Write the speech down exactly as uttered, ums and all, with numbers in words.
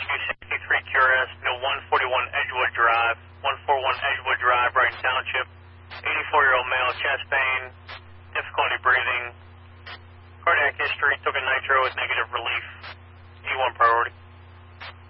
Rescue sixty-three Q R S, no one forty-one Edgewood Drive, one forty-one Edgewood Drive, Brighton Township. eighty-four-year-old male, chest pain, difficulty breathing, cardiac history, took a nitro with negative relief. E one priority.